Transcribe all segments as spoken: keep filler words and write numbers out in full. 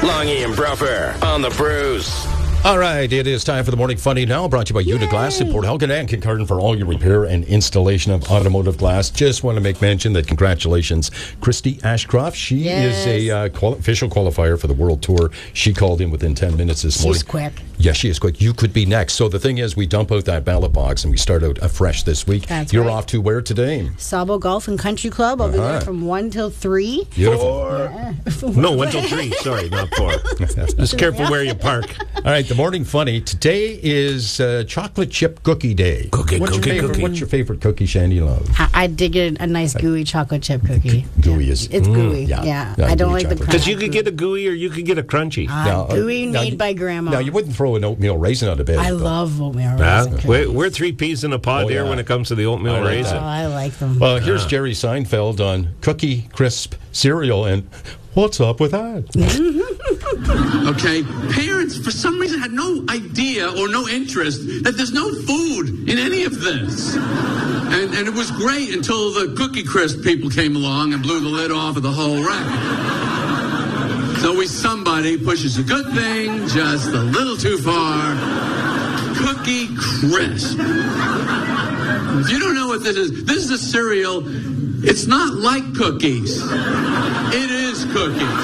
Longy and Bruffer on the Bruce. All right, it is time for the Morning Funny now, brought to you by Unit Glass in Port Elgin and Kincardine for all your repair and installation of automotive glass. Just want to make mention that congratulations, Christy Ashcroft. She Yes. is a uh, quali- official qualifier for the World Tour. She called in within ten minutes this morning. She's quick. Yeah, she is quick. You could be next. So the thing is, we dump out that ballot box and we start out afresh this week. That's You're right. off to where today? Sabo Golf and Country Club. I'll be Uh-huh. there from one till three. Beautiful. No, one till three. Sorry, not four. Just careful where you park. All right, the Morning Funny. Today is uh, Chocolate Chip Cookie Day. Cookie, what's cookie, your favorite, cookie. What's your favorite cookie, Shandy Love? I, I did get a nice gooey chocolate chip cookie. Gooey is... It's gooey. yeah. Yeah. Yeah, I don't gooey like the chocolate. crunch. Because you could get a gooey or you could get a crunchy. Ah, Now, uh, gooey now made you- by Grandma. Now, you wouldn't throw an oatmeal raisin out of bed. I though. love oatmeal Huh? raisin. We're, we're three peas in a pod Oh, here yeah. when it comes to the oatmeal I like raisin. Oh, I like them. Well, here's Jerry Seinfeld on Cookie Crisp cereal, and what's up with that? Okay, parents for some reason had no idea or no interest that there's no food in any of this. And, and it was great until the Cookie Crisp people came along and blew the lid off of the whole rack. So we somebody pushes a good thing just a little too far. Cookie Crisp. If you don't know what this is, this is a cereal. It's not like cookies. It is cookies.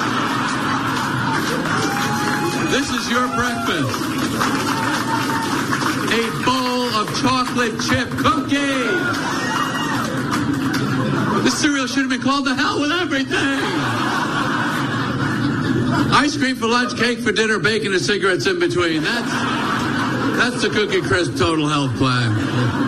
This is your breakfast. A bowl of chocolate chip cookies. This cereal should have been called The Hell with Everything. Ice cream for lunch, cake for dinner, bacon and cigarettes in between. That's, that's the Cookie Crisp Total Health Plan.